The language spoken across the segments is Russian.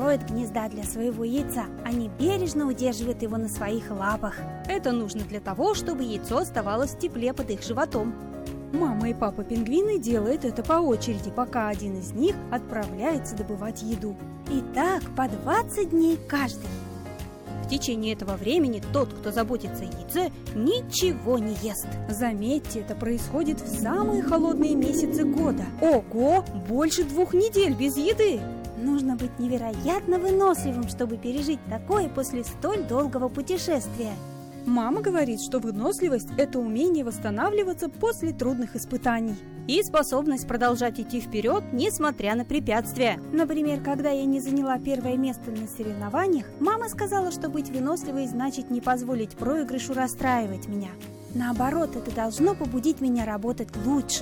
строят гнезда для своего яйца, они бережно удерживают его на своих лапах. Это нужно для того, чтобы яйцо оставалось в тепле под их животом. Мама и папа пингвины делают это по очереди, пока один из них отправляется добывать еду. И так по 20 дней каждый. В течение этого времени тот, кто заботится о яйце, ничего не ест. Заметьте, это происходит в самые холодные месяцы года. Ого! Больше 2 недель без еды! Нужно быть невероятно выносливым, чтобы пережить такое после столь долгого путешествия. Мама говорит, что выносливость – это умение восстанавливаться после трудных испытаний. И способность продолжать идти вперед, несмотря на препятствия. Например, когда я не заняла первое место на соревнованиях, мама сказала, что быть выносливой значит не позволить проигрышу расстраивать меня. Наоборот, это должно побудить меня работать лучше.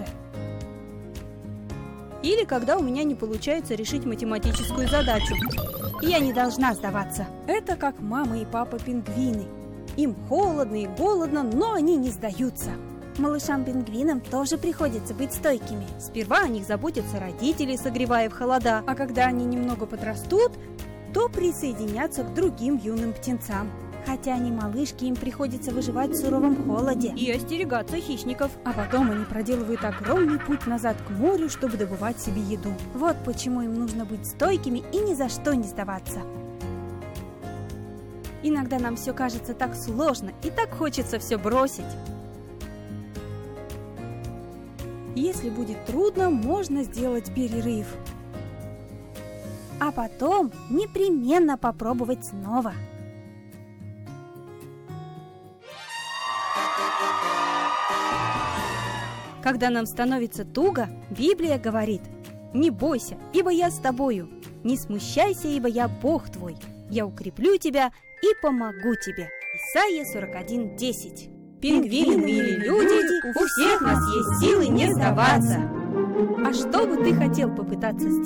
Или когда у меня не получается решить математическую задачу, и я не должна сдаваться. Это как мама и папа пингвины. Им холодно и голодно, но они не сдаются. Малышам-пингвинам тоже приходится быть стойкими. Сперва о них заботятся родители, согревая в холода. А когда они немного подрастут, то присоединятся к другим юным птенцам. Хотя они малышки, им приходится выживать в суровом холоде и остерегаться хищников. А потом они проделывают огромный путь назад к морю, чтобы добывать себе еду. Вот почему им нужно быть стойкими и ни за что не сдаваться. Иногда нам все кажется так сложно и так хочется все бросить. Если будет трудно, можно сделать перерыв. А потом непременно попробовать снова. Когда нам становится туго, Библия говорит: «Не бойся, ибо я с тобою, не смущайся, ибо я Бог твой, я укреплю тебя и помогу тебе». Исайя 41:10. Пингвины или люди, у всех нас есть силы не сдаваться. А что бы ты хотел попытаться сделать?